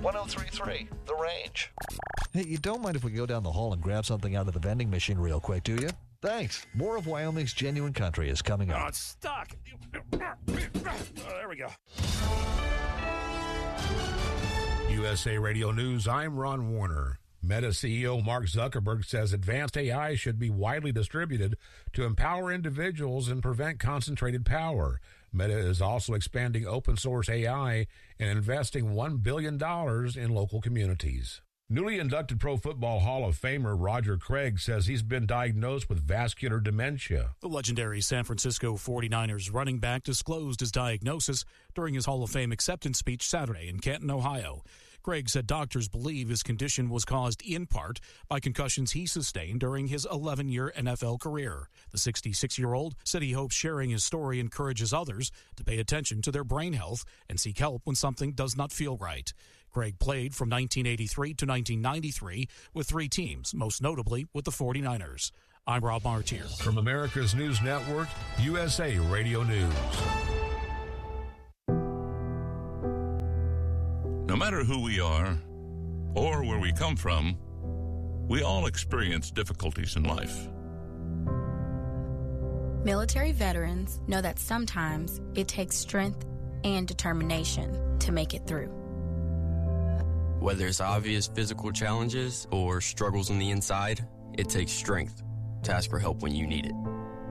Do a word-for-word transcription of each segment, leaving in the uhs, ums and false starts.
one oh three point three The Range. Hey, you don't mind if we go down the hall and grab something out of the vending machine real quick, do you? Thanks. More of Wyoming's Genuine Country is coming up. Oh, it's stuck. Oh, there we go. U S A Radio News, I'm Ron Warner. Meta C E O Mark Zuckerberg says advanced A I should be widely distributed to empower individuals and prevent concentrated power. Meta is also expanding open source A I and investing one billion dollars in local communities. Newly inducted Pro Football Hall of Famer Roger Craig says he's been diagnosed with vascular dementia. The legendary San Francisco forty-niners running back disclosed his diagnosis during his Hall of Fame acceptance speech Saturday in Canton, Ohio. Craig said doctors believe his condition was caused in part by concussions he sustained during his eleven-year N F L career. The sixty-six-year-old said he hopes sharing his story encourages others to pay attention to their brain health and seek help when something does not feel right. Craig played from nineteen eighty-three to nineteen ninety-three with three teams, most notably with the forty-niners. I'm Rob Martier. From America's News Network, U S A Radio News. No matter who we are or where we come from, we all experience difficulties in life. Military veterans know that sometimes it takes strength and determination to make it through. Whether it's obvious physical challenges or struggles on the inside, it takes strength to ask for help when you need it.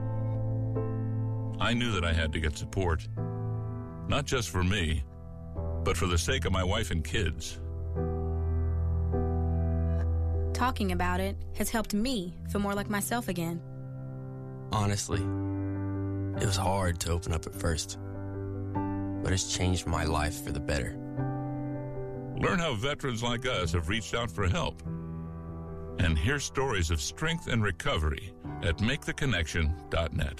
I knew that I had to get support, not just for me, but for the sake of my wife and kids. Talking about it has helped me feel more like myself again. Honestly, it was hard to open up at first, but it's changed my life for the better. Learn how veterans like us have reached out for help. And hear stories of strength and recovery at make the connection dot net.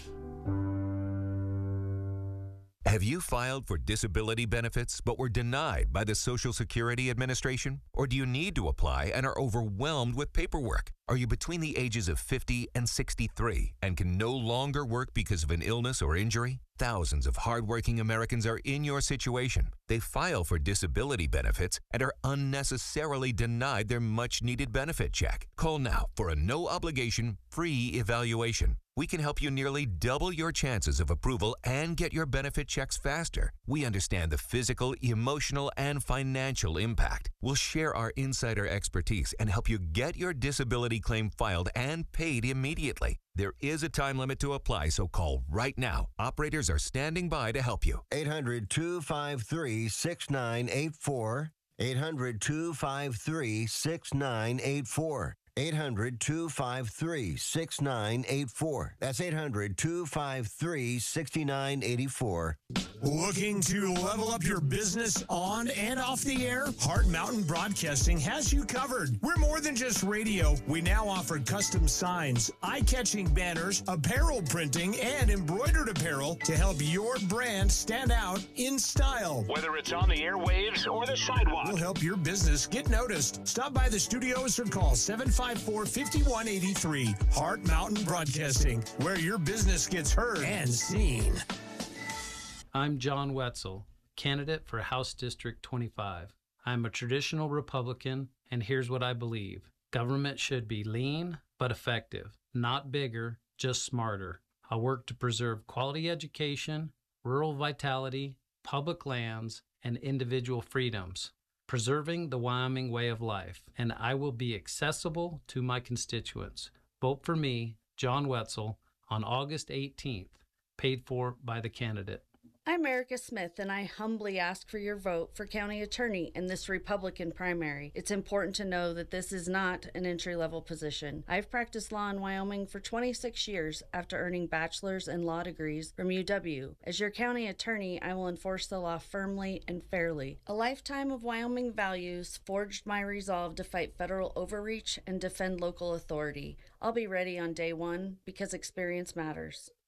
Have you filed for disability benefits but were denied by the Social Security Administration? Or do you need to apply and are overwhelmed with paperwork? Are you between the ages of fifty and sixty-three and can no longer work because of an illness or injury? Thousands of hardworking Americans are in your situation. They file for disability benefits and are unnecessarily denied their much-needed benefit check. Call now for a no-obligation, free evaluation. We can help you nearly double your chances of approval and get your benefit checks faster. We understand the physical, emotional, and financial impact. We'll share our insider expertise and help you get your disability claim filed and paid immediately. There is a time limit to apply, so call right now. Operators are standing by to help you. eight hundred, two five three, six nine eight four. eight hundred, two five three, six nine eight four. eight hundred, two five three, six nine eight four. That's eight hundred, two five three, six nine eight four. Looking to level up your business on and off the air? Heart Mountain Broadcasting has you covered. We're more than just radio. We now offer custom signs, eye-catching banners, apparel printing, and embroidered apparel to help your brand stand out in style. Whether it's on the airwaves or the sidewalk, we'll help your business get noticed. Stop by the studios or call seven five four, five one eight three. Heart Mountain Broadcasting, where your business gets heard and seen. I'm John Wetzel, candidate for House District twenty-five. I'm a traditional Republican, and here's what I believe. Government should be lean but effective, not bigger, just smarter. I work to preserve quality education, rural vitality, public lands, and individual freedoms, preserving the Wyoming way of life, and I will be accessible to my constituents. Vote for me, John Wetzel, on August eighteenth, paid for by the candidate. I'm Erica Smith, and I humbly ask for your vote for county attorney in this Republican primary. It's important to know that this is not an entry-level position. I've practiced law in Wyoming for twenty-six years after earning bachelor's and law degrees from U W. As your county attorney, I will enforce the law firmly and fairly. A lifetime of Wyoming values forged my resolve to fight federal overreach and defend local authority. I'll be ready on day one because experience matters.